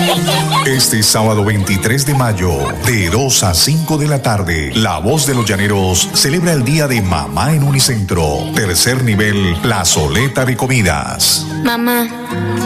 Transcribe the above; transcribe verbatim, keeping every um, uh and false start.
Este sábado veintitrés de mayo, de dos a cinco de la tarde, La Voz de los Llaneros celebra el Día de Mamá en Unicentro. Tercer nivel, plazoleta de comidas. Mamá,